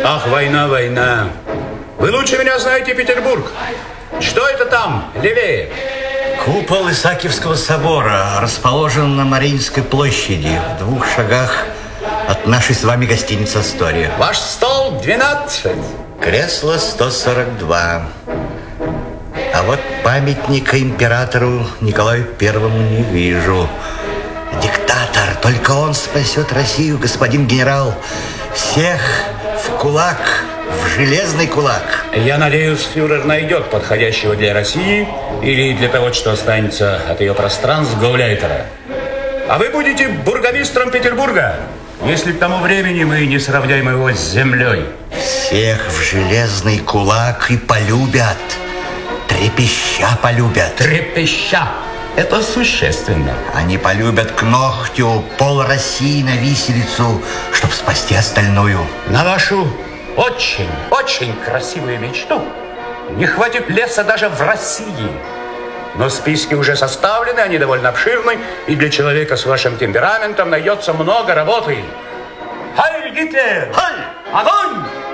Ах, война, война. Вы лучше меня знаете Петербург. Что это там, левее? Купол Исаакиевского собора расположен на Мариинской площади, в 2 шагах от нашей с вами гостиницы «Астория». Ваш стол 12. Кресло 142. А вот памятника императору Николаю Первому не вижу. Диктатор, только он спасет Россию, господин генерал. Всех в кулак, в железный кулак. Я надеюсь, фюрер найдет подходящего для России или для того, что останется от ее пространств, гауляйтера. А вы будете бургомистром Петербурга, если к тому времени мы не сравняем его с землей. Всех в железный кулак и полюбят. Трепеща полюбят. Трепеща. Это существенно. Они полюбят к ногтю пол России на виселицу, чтобы спасти остальную. На вашу очень, очень красивую мечту не хватит леса даже в России. Но списки уже составлены, они довольно обширны, и для человека с вашим темпераментом найдется много работы. Хайль Гитлер! Хайль! Огонь!